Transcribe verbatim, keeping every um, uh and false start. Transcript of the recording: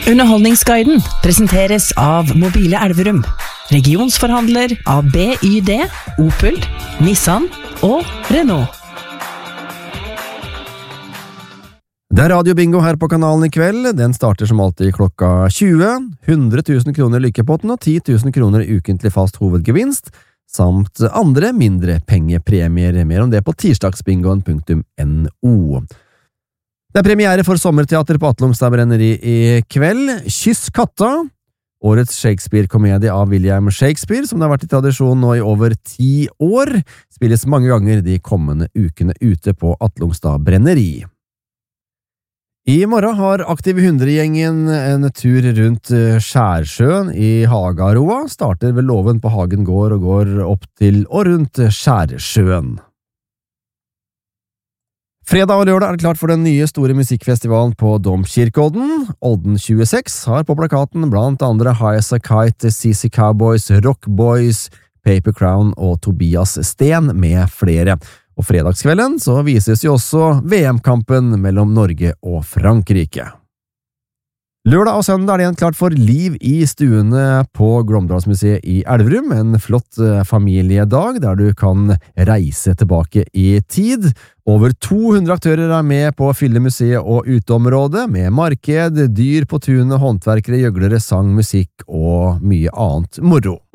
Underholdningsguiden presenteres av Mobile Elverum, regionsforhandler av B Y D, Opel, Nissan og Renault. Det er Radio Bingo her på kanalen i kveld. Den starter som alltid klokka tjue, hundre tusen kroner lykkepotten og ti tusen kroner ukentlig fast hovedgevinst, samt andre mindre pengepremier. Mer om det på tirsdagsbingoen punktum no. Det er premiere for sommerteater på Atlungstad Brenneri i kveld. Kyss katta, årets Shakespeare-komedie av William Shakespeare, som det har vært i tradisjon nå i over ti år, spilles mange ganger de kommende ukene ute på Atlungstad Brenneri. I morgen har Aktiv hundre-gjengen en tur rundt Skjærsjøen i Hagaroa, starter ved låven på Hagen gård og går opp til og rundt Skjærsjøen. Fredag og lørdag er det klart for den nye store musikkfestivalen på Domkirkeodden. Olden tjueseks har på plakaten blant andre High as a Kite, C C Cowboys, Rock Boys, Paper Crown og Tobias Sten med flere. Og fredagskvelden så vises jo også V M-kampen mellom Norge og Frankrike. Lørdag og søndag er det igjen klart for liv i stuene på Glåmdalsmuseet i Elverum, en flott familiedag der du kan reise tilbake i tid. Over to hundre aktører er med på å fylle museet og uteområdet, med marked, dyr på tunet, håndverkere, gjøglere, sang, musikk og mye annet moro.